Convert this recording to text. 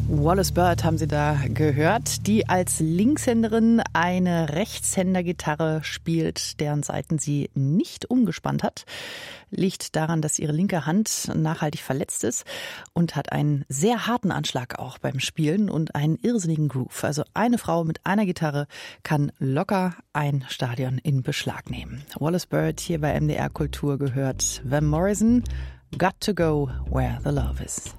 Wallis Bird haben Sie da gehört, die als Linkshänderin eine Rechtshändergitarre spielt, deren Saiten sie nicht umgespannt hat. Liegt daran, dass ihre linke Hand nachhaltig verletzt ist und hat einen sehr harten Anschlag auch beim Spielen und einen irrsinnigen Groove. Also eine Frau mit einer Gitarre kann locker ein Stadion in Beschlag nehmen. Wallis Bird hier bei MDR Kultur gehört. Van Morrison, Got to Go Where the Love Is.